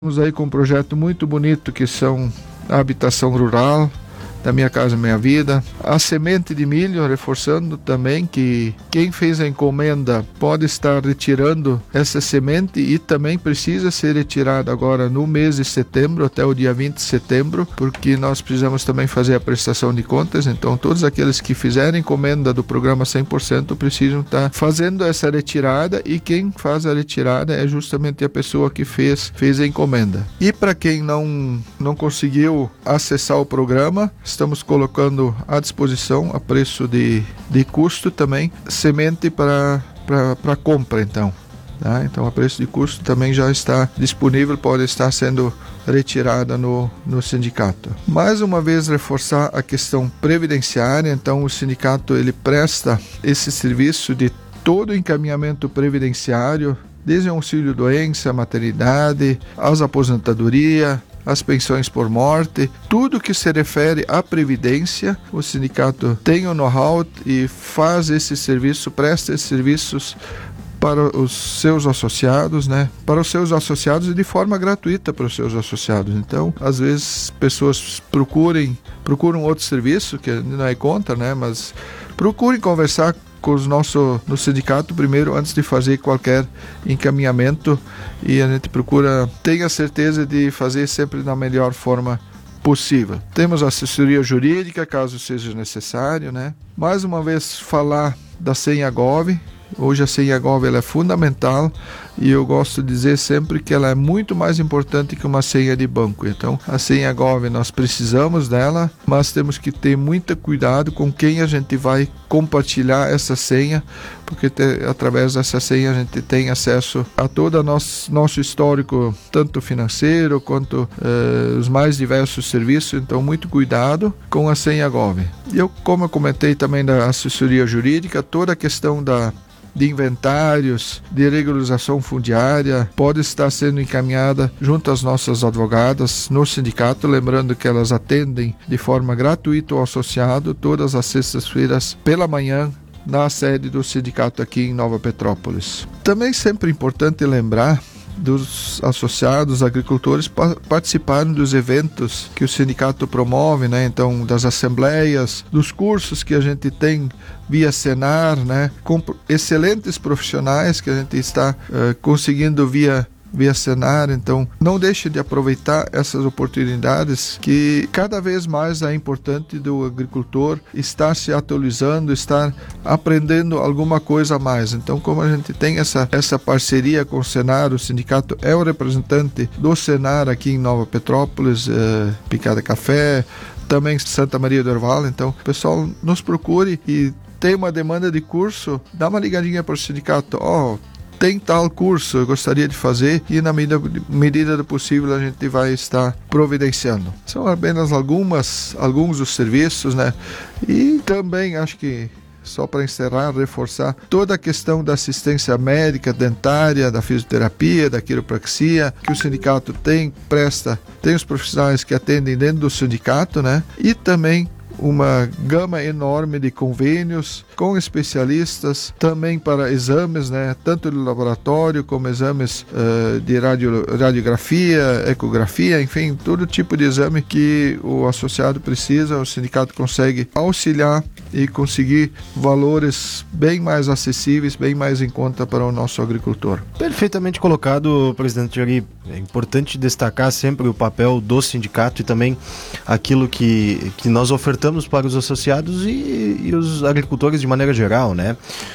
Estamos aí com um projeto muito bonito que são a habitação rural, da Minha Casa Minha Vida, a semente de milho, reforçando também que quem fez a encomenda pode estar retirando essa semente e também precisa ser retirada agora no mês de setembro, até o dia 20 de setembro, porque nós precisamos também fazer a prestação de contas, então todos aqueles que fizerem encomenda do programa 100% precisam estar fazendo essa retirada, e quem faz a retirada é justamente a pessoa que fez a encomenda. E para quem não conseguiu acessar o programa, estamos colocando à disposição, a preço de custo também, semente para compra, então. Tá? Então, a preço de custo também já está disponível, pode estar sendo retirada no sindicato. Mais uma vez, reforçar a questão previdenciária. Então, o sindicato ele presta esse serviço de todo o encaminhamento previdenciário, desde o auxílio-doença, maternidade, as aposentadorias, as pensões por morte, tudo que se refere à previdência. O sindicato tem o know-how e faz esse serviço, presta esses serviços para os seus associados, né? Para os seus associados e de forma gratuita para os seus associados. Então, às vezes, pessoas procuram outro serviço, que não é contra, né? Mas procurem conversar com no sindicato primeiro, antes de fazer qualquer encaminhamento, e a gente procura ter a certeza de fazer sempre da melhor forma possível. Temos assessoria jurídica, caso seja necessário, né? Mais uma vez, falar da senha Gov. Hoje a senha Gov ela é fundamental, e eu gosto de dizer sempre que ela é muito mais importante que uma senha de banco. Então, a senha Gov nós precisamos dela, mas temos que ter muito cuidado com quem a gente vai compartilhar essa senha, porque através dessa senha a gente tem acesso a todo o nosso histórico, tanto financeiro quanto os mais diversos serviços. Então, muito cuidado com a senha Gov. E como eu comentei também da assessoria jurídica, toda a questão de inventários, de regularização fundiária, pode estar sendo encaminhada junto às nossas advogadas no sindicato, lembrando que elas atendem de forma gratuita ao associado todas as sextas-feiras pela manhã na sede do sindicato aqui em Nova Petrópolis. Também sempre importante lembrar dos associados agricultores participarem dos eventos que o sindicato promove, né? Então, das assembleias, dos cursos que a gente tem via Senar, né? Com excelentes profissionais que a gente está conseguindo via Senar. Então, não deixe de aproveitar essas oportunidades, que cada vez mais é importante do agricultor estar se atualizando, estar aprendendo alguma coisa a mais. Então, como a gente tem essa parceria com o Senar, o sindicato é o representante do Senar aqui em Nova Petrópolis, Picada Café, também Santa Maria do Herval. Então, o pessoal nos procure e tem uma demanda de curso, dá uma ligadinha para o sindicato, tem tal curso, eu gostaria de fazer, e na medida do possível a gente vai estar providenciando. São apenas alguns dos serviços, né? E também acho que, só para encerrar, reforçar toda a questão da assistência médica, dentária, da fisioterapia, da quiropraxia, que o sindicato tem os profissionais que atendem dentro do sindicato, né? E também uma gama enorme de convênios com especialistas, também para exames, né, tanto de laboratório como exames de radiografia, ecografia, enfim, todo tipo de exame que o associado precisa, o sindicato consegue auxiliar e conseguir valores bem mais acessíveis, bem mais em conta para o nosso agricultor. Perfeitamente colocado, presidente Jari. É importante destacar sempre o papel do sindicato e também aquilo que nós ofertamos para os associados e os agricultores de maneira geral, né?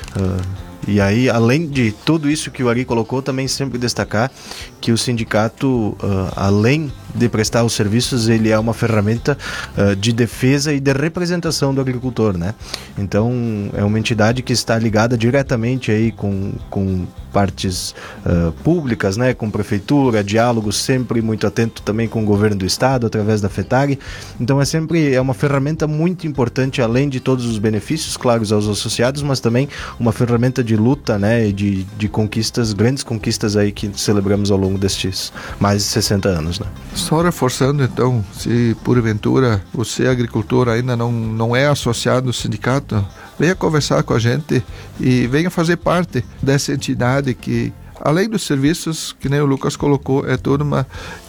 E aí, além de tudo isso que o Ari colocou, também sempre destacar que o sindicato, além de prestar os serviços, ele é uma ferramenta de defesa e de representação do agricultor, né? Então, é uma entidade que está ligada diretamente aí com partes públicas, né? Com prefeitura, diálogo sempre muito atento também com o governo do estado, através da FETAG. Então, é uma ferramenta muito importante, além de todos os benefícios, claros, aos associados, mas também uma ferramenta de luta, né? E de conquistas, grandes conquistas aí que celebramos ao longo destes mais de 60 anos, né? Só reforçando, então, se porventura você, agricultor, ainda não é associado ao sindicato, venha conversar com a gente e venha fazer parte dessa entidade que além dos serviços, que nem o Lucas colocou, é toda uma